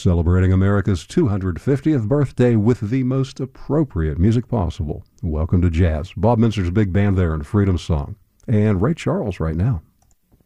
Celebrating America's 250th birthday with the most appropriate music possible. Welcome to Jazz. Bob Minster's big band there in Freedom Song. And Ray Charles right now.